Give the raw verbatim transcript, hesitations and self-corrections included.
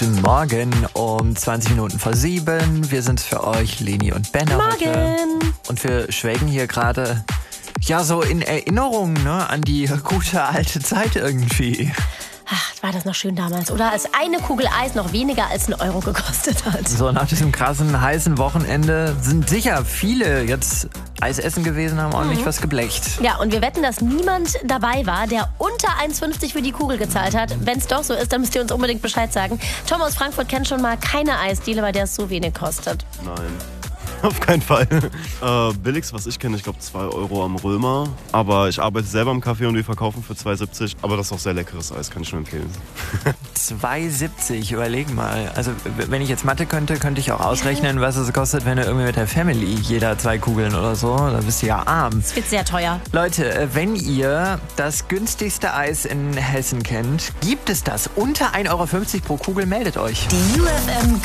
Guten Morgen um zwanzig Minuten vor sieben. Wir sind für euch, Leni und Ben heute. Morgen. Und wir schwelgen hier gerade, ja, so in Erinnerung, ne, an die gute alte Zeit irgendwie. Ach, war das noch schön damals, oder? Als eine Kugel Eis noch weniger als einen Euro gekostet hat. So, nach diesem krassen, heißen Wochenende sind sicher viele jetzt Eis essen gewesen, haben ordentlich mhm. was geblecht. Ja, und wir wetten, dass niemand dabei war, der unter eins fünfzig für die Kugel gezahlt hat. Wenn es doch so ist, dann müsst ihr uns unbedingt Bescheid sagen. Tom aus Frankfurt kennt schon mal keine Eisdiele, bei der es so wenig kostet. Nein. Auf keinen Fall. Äh, billigst, was ich kenne, ich glaube zwei Euro am Römer. Aber ich arbeite selber im Café und wir verkaufen für zwei siebzig. Aber das ist auch sehr leckeres Eis, kann ich nur empfehlen. zwei siebzig, überleg mal. Also wenn ich jetzt Mathe könnte, könnte ich auch ausrechnen, was es kostet, wenn du irgendwie mit der Family jeder zwei Kugeln oder so. Da bist du ja arm. Das wird sehr teuer. Leute, wenn ihr das günstigste Eis in Hessen kennt, gibt es das unter ein Euro fünfzig pro Kugel, meldet euch. Die U F M